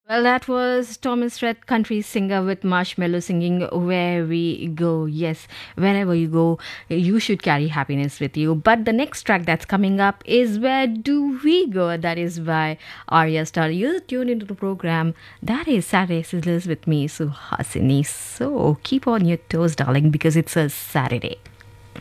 Well, that was Thomas Rhett, country singer with Marshmello singing Where We Go. Yes, wherever you go, you should carry happiness with you. But the next track that's coming up is Where Do We Go? That is by Arya Star. You tune into the program. That is Saturday Sizzlers with me, Suhasini. So keep on your toes, darling, because it's a Saturday.